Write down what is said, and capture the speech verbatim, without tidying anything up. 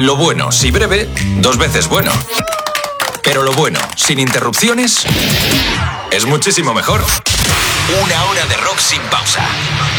Lo bueno, si breve, dos veces bueno. Pero lo bueno, sin interrupciones, es muchísimo mejor. Una hora de rock sin pausa.